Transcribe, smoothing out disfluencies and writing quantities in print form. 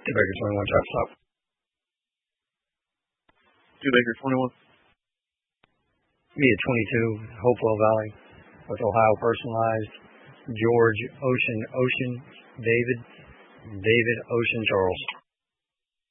Two Baker 21, drop stop. 2 Baker 21. Mia 22, Hopewell Valley, with Ohio Personalized, George Ocean, David Ocean Charles.